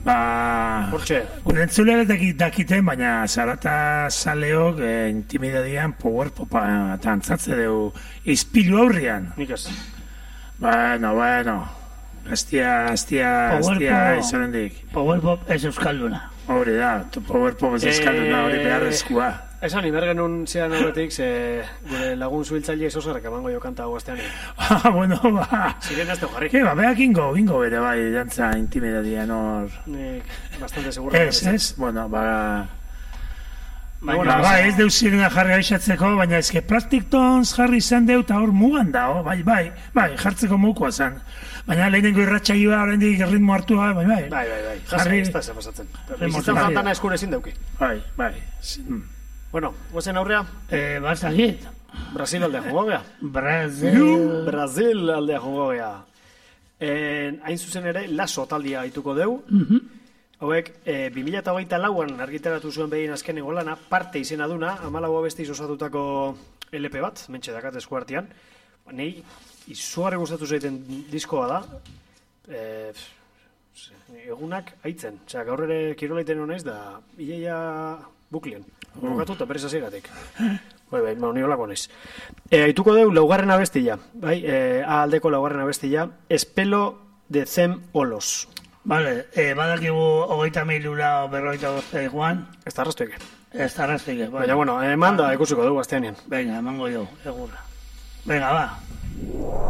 Hortxe. Gure entzuleak dakiten, baina zarata zaleok intimidadian power popa tantzatze dugu izpilu aurrian. Nik ez. Bueno. Aztia izarendik. Power pop ez euskalduna. Hori da, power pop ez euskalduna, hori beharrezkoa. Esan, ibergenun zian horretik, gure lagun zuhiltzaile esosarrak emango jo kanta guaztean. Bueno, Ziren azte jarri. Beak ingo bere bai, dantza intimidadian hor. Nik bastante seguro. Ez, bueno, ez deu zirena jarri aixatzeko, baina ezke Plastic Tons jarri izan deu, eta hor mugan da, bai, jartzeko mukoa zen. Baina lehenengo irratxaioa horrendik ritmo hartua, bai. Jarri, ez da ez pasatzen. Bizitzan fantana eskure ezin dauki. Bai. Bueno, guazen aurrea? Bazakit. Brasil aldea jongo gea. Brasil aldea jongo gea. Hain zuzen ere, Laso taldia haituko deu. Hauek, 2008an argitaratu zuen behin azkenengo lana, parte izena duna, 14 abestiz osatutako LP bat, mentxe dakat eskuartian. Nei, izugarri gustatu zaiten diskoa da. Egunak haitzen. Osea, gaur ere kiroleiten honaiz da, iaia buklien. Bukatu eta berez hasieratik. Bai, niolako naiz. Haituko deu laugarren abestia. Bai, aldeko laugarren abestia. Espelo de Zem Olos. Vale, badakigu 30.000 berroita gozte joan. Ez da arrastuike. Bai. Baina, bueno, eman da ikusiko dugu azteanean. Venga, emango jo, egurra. Venga, ba.